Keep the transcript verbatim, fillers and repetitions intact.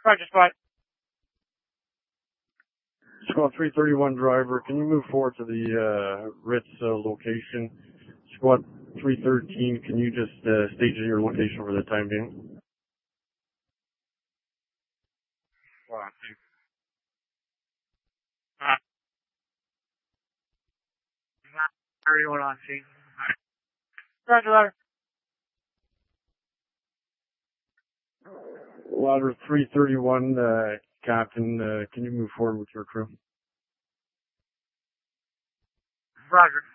Roger, spot. Squad three thirty-one driver, can you move forward to the uh, Ritz uh, location? Squad three thirteen, can you just uh, stage your location for the time being? One, two. Uh, thirty-one on scene. Roger, ladder. Ladder three thirty-one, uh, Captain, uh, can you move forward with your crew? Roger.